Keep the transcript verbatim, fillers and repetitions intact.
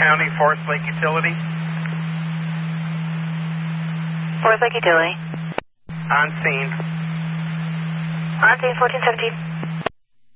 County, Forest Lake Utility. Forest Lake Utility. On scene. On scene, fourteen seventeen.